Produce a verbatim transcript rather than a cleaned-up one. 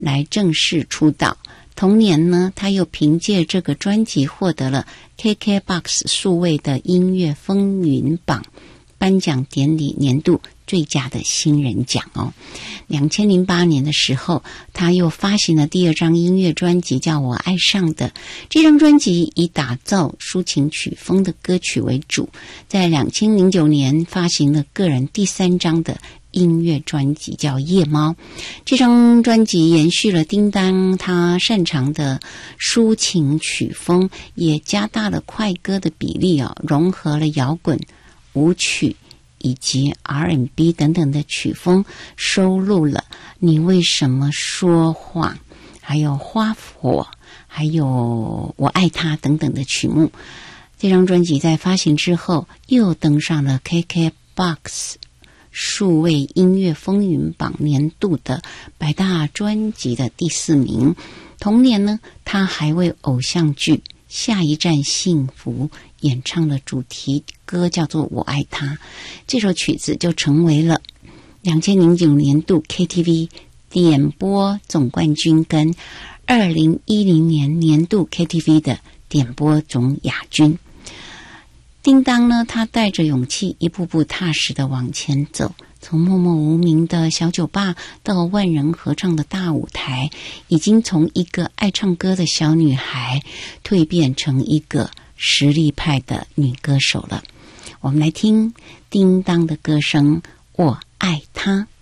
来正式出道。同年呢，他又凭借这个专辑获得了 K K B O X 数位的音乐风云榜颁奖典礼年度最佳的新人奖哦。二零零八年的时候，他又发行了第二张音乐专辑叫我爱上的。这张专辑以打造抒情曲风的歌曲为主。在二零零九年发行了个人第三张的音乐专辑叫夜猫。这张专辑延续了叮当他擅长的抒情曲风，也加大了快歌的比例哦，融合了摇滚、舞曲以及 R and B 等等的曲风，收录了你为什么说谎，还有花火，还有我爱他等等的曲目。这张专辑在发行之后又登上了 K K B O X 数位音乐风云榜年度的百大专辑的第四名。同年呢，他还为偶像剧下一站幸福演唱的主题歌叫做我爱他。这首曲子就成为了二零零九年度 K T V 点播总冠军跟二零一零年年度 K T V 的点播总亚军。叮当呢，他带着勇气一步步踏实的往前走，从默默无名的小酒吧到万人合唱的大舞台，已经从一个爱唱歌的小女孩蜕变成一个实力派的女歌手了。我们来听叮当的歌声，我爱她。